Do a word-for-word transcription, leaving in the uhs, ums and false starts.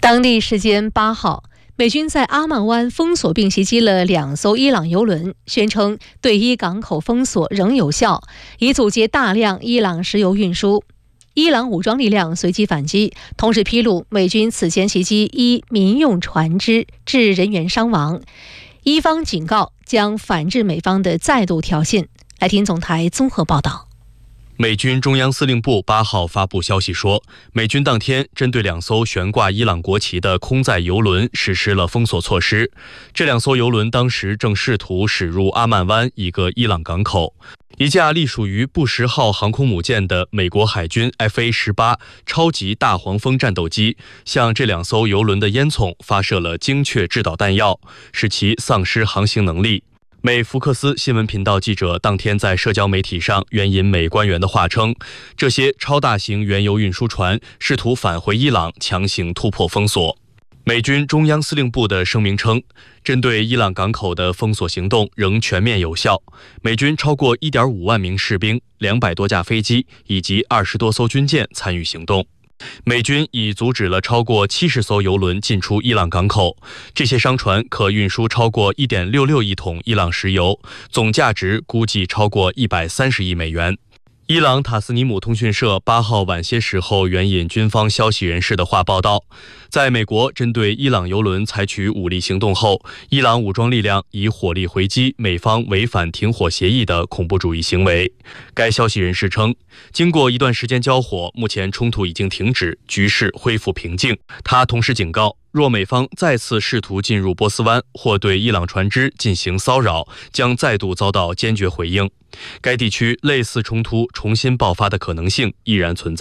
当地时间八号，美军在阿曼湾封锁并袭击了两艘伊朗油轮，宣称对伊港口封锁仍有效，已阻截大量伊朗石油运输。伊朗武装力量随即反击，同时披露美军此前袭击一民用船只，致人员伤亡。伊方警告将反制美方的再度挑衅。来听总台综合报道。 美军中央司令部八号发布消息说，美军当天针对两艘悬挂伊朗国旗的空载油轮实施了封锁措施。这两艘油轮当时正试图驶入阿曼湾一个伊朗港口。一架隶属于布什号航空母舰的美国海军 F A 十八 超级大黄蜂战斗机向这两艘油轮的烟囱发射了精确制导弹药，使其丧失航行能力。美福克斯新闻频道记者当天在社交媒体上援引美官员的话称，这些超大型原油运输船试图返回伊朗，强行突破封锁。美军中央司令部的声明称，针对伊朗港口的封锁行动仍全面有效，美军超过 一点五万名士兵、两百多架飞机以及二十多艘军舰参与行动。美军已阻止了超过七十艘油轮进出伊朗港口，这些商船可运输超过 一点六六亿桶伊朗石油，总价值估计超过一百三十亿美元。伊朗塔斯尼姆通讯社八号晚些时候援引军方消息人士的话报道，在美国针对伊朗油轮采取武力行动后，伊朗武装力量以火力回击美方违反停火协议的恐怖主义行为。该消息人士称，经过一段时间交火，目前冲突已经停止，局势恢复平静。他同时警告，若美方再次试图进入波斯湾或对伊朗船只进行骚扰，将再度遭到坚决回应。该地区类似冲突重新爆发的可能性依然存在。